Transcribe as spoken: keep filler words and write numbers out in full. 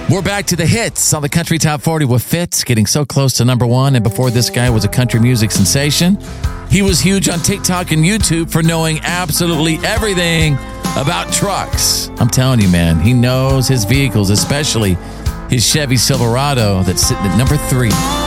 We're back to the hits on the Country Top forty with Fitz, getting so close to number one. And before this guy was a country music sensation, he was huge on TikTok and YouTube for knowing absolutely everything about trucks. I'm telling you, man, he knows his vehicles, especially his Chevy Silverado that's sitting at number three.